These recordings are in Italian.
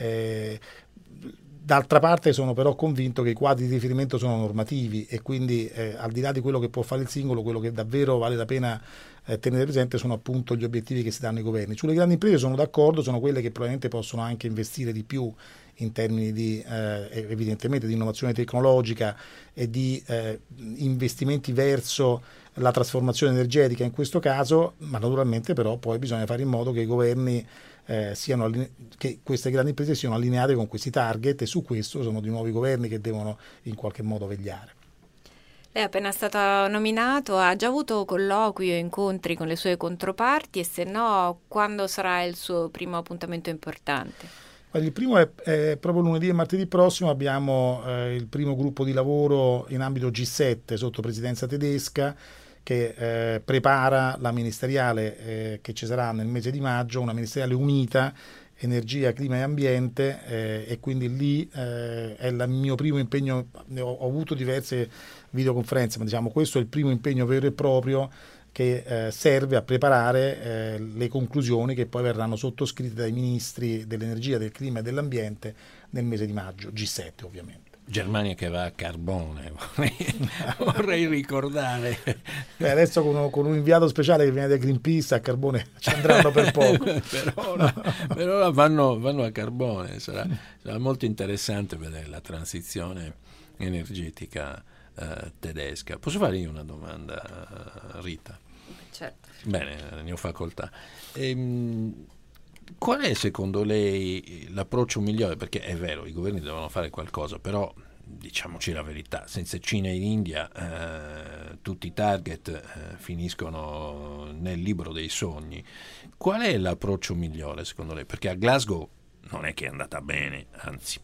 D'altra parte sono però convinto che i quadri di riferimento sono normativi e quindi al di là di quello che può fare il singolo, quello che davvero vale la pena tenere presente sono appunto gli obiettivi che si danno ai governi. Sulle grandi imprese sono d'accordo, sono quelle che probabilmente possono anche investire di più in termini di evidentemente di innovazione tecnologica e di investimenti verso la trasformazione energetica in questo caso, ma naturalmente però poi bisogna fare in modo che i governi che queste grandi imprese siano allineate con questi target, e su questo sono di nuovo i governi che devono in qualche modo vegliare. Lei è appena stato nominato, ha già avuto colloqui o incontri con le sue controparti, e se no quando sarà il suo primo appuntamento importante? Il primo è proprio lunedì e martedì prossimo. Abbiamo il primo gruppo di lavoro in ambito G7 sotto presidenza tedesca che prepara la ministeriale che ci sarà nel mese di maggio, una ministeriale unita energia, clima e ambiente, e quindi lì è il mio primo impegno. Ho avuto diverse videoconferenze, ma diciamo questo è il primo impegno vero e proprio che serve a preparare le conclusioni che poi verranno sottoscritte dai ministri dell'energia, del clima e dell'ambiente nel mese di maggio, G7 ovviamente. Germania che va a carbone, vorrei ricordare. Adesso con un inviato speciale che viene da Greenpeace, a carbone ci andranno per poco. per ora vanno a carbone, sarà molto interessante vedere la transizione energetica tedesca. Posso fare io una domanda, Rita? Certo. Bene, ne ho facoltà. Qual è secondo lei l'approccio migliore? Perché è vero, i governi devono fare qualcosa, però diciamoci la verità, senza Cina e India tutti i target finiscono nel libro dei sogni. Qual è l'approccio migliore secondo lei? Perché a Glasgow non è che è andata bene, anzi.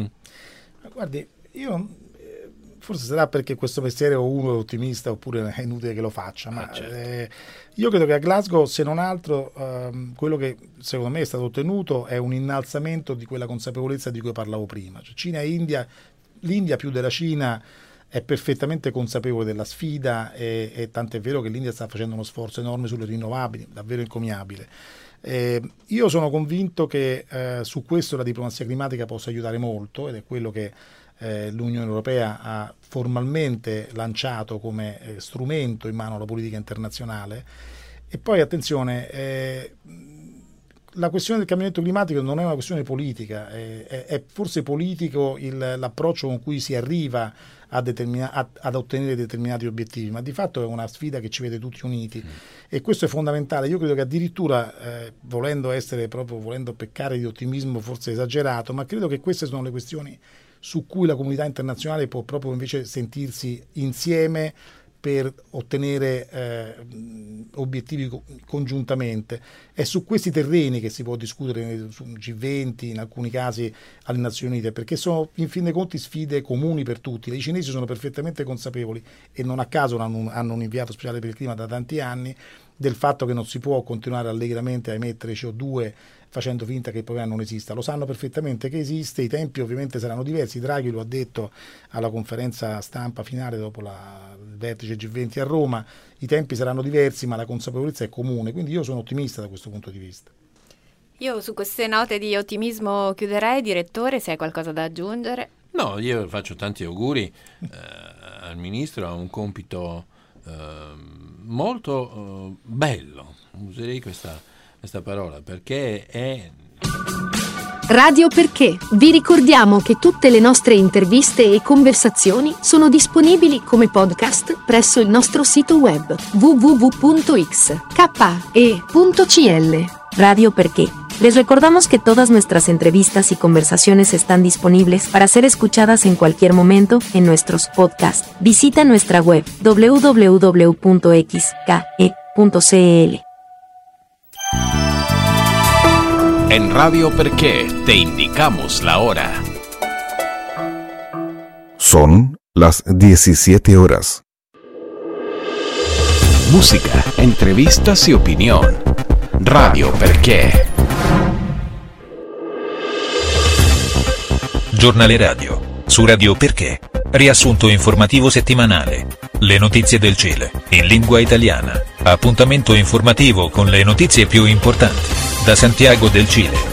Guardi, io forse sarà perché questo mestiere o uno è ottimista oppure è inutile che lo faccia, ma certo. Io credo che a Glasgow, se non altro, quello che secondo me è stato ottenuto è un innalzamento di quella consapevolezza di cui parlavo prima. Cioè, Cina e India, l'India più della Cina è perfettamente consapevole della sfida e tant'è vero che l'India sta facendo uno sforzo enorme sulle rinnovabili, davvero encomiabile. Io sono convinto che su questo la diplomazia climatica possa aiutare molto, ed è quello che l'Unione Europea ha formalmente lanciato come strumento in mano alla politica internazionale. E poi attenzione, la questione del cambiamento climatico non è una questione politica, è forse politico l'approccio con cui si arriva ad ottenere determinati obiettivi, ma di fatto è una sfida che ci vede tutti uniti e questo è fondamentale. Io credo che addirittura volendo peccare di ottimismo forse esagerato, ma credo che queste sono le questioni su cui la comunità internazionale può proprio invece sentirsi insieme per ottenere obiettivi congiuntamente. È su questi terreni che si può discutere su G20, in alcuni casi alle Nazioni Unite, perché sono in fin dei conti sfide comuni per tutti. I cinesi sono perfettamente consapevoli, e non a caso hanno un inviato speciale per il clima da tanti anni, del fatto che non si può continuare allegramente a emettere CO2 facendo finta che il problema non esista. Lo sanno perfettamente che esiste, i tempi ovviamente saranno diversi. Draghi lo ha detto alla conferenza stampa finale dopo il vertice G20 a Roma, i tempi saranno diversi ma la consapevolezza è comune, quindi io sono ottimista da questo punto di vista. Io su queste note di ottimismo chiuderei. Direttore, se hai qualcosa da aggiungere? No, io faccio tanti auguri al Ministro, ha un compito molto bello, userei questa parola, perché è... Radio Perché. Vi ricordiamo che tutte le nostre interviste e conversazioni sono disponibili come podcast presso il nostro sito web www.xke.cl. Radio Perqué. Les recordamos que todas nuestras entrevistas y conversaciones están disponibles para ser escuchadas en cualquier momento en nuestros podcasts. Visita nuestra web www.xke.cl. En Radio Perqué te indicamos la hora. Son las 17 horas. Música, entrevistas y opinión. Radio Perqué. Giornale radio. Su Radio Perché. Riassunto informativo settimanale. Le notizie del Cile, in lingua italiana. Appuntamento informativo con le notizie più importanti. Da Santiago del Cile.